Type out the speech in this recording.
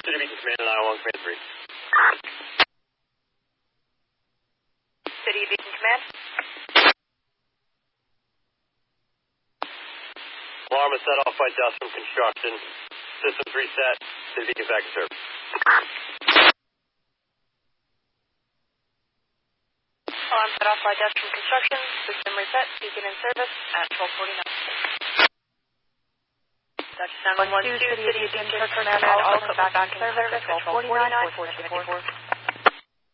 City Beacon Command and Iowa 1 Command 3. City Beacon Command. Alarm is set off by dust from construction. Systems reset. City Beacon back in service. Alarm set off by dust from construction. System reset. Beacon in service at 12:49. Dutch 712, City Beacon Command, also back in service at 12:49, 454.